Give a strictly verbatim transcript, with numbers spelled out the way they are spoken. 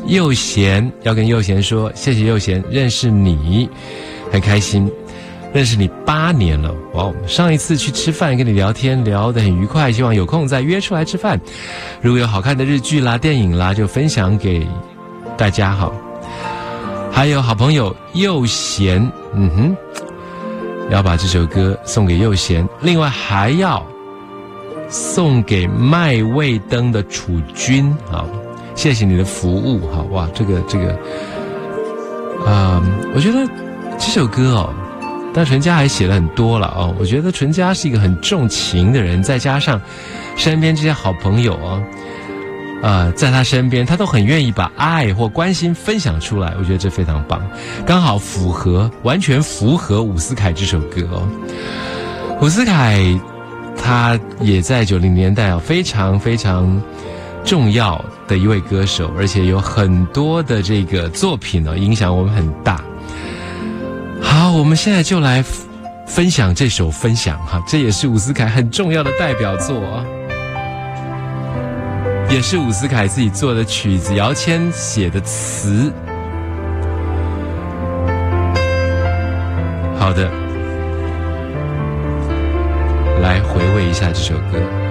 佑贤要跟佑贤说，谢谢佑贤，认识你很开心，认识你八年了，哇！上一次去吃饭跟你聊天聊得很愉快，希望有空再约出来吃饭。如果有好看的日剧啦、电影啦，就分享给大家哈。还有好朋友佑贤，嗯哼，要把这首歌送给佑贤，另外还要送给麦味登的楚君啊，谢谢你的服务哈！哇，这个这个，啊、嗯，我觉得这首歌哦。但纯家还写了很多了哦，我觉得纯家是一个很重情的人，再加上身边这些好朋友哦，呃，在他身边，他都很愿意把爱或关心分享出来，我觉得这非常棒，刚好符合，完全符合伍思凯这首歌哦。伍思凯他也在九零年代哦，非常非常重要的一位歌手，而且有很多的这个作品呢、哦，影响我们很大。好，我们现在就来分享这首分享哈，这也是伍思凯很重要的代表作，也是伍思凯自己做的曲子，姚谦写的词。好的，来回味一下这首歌。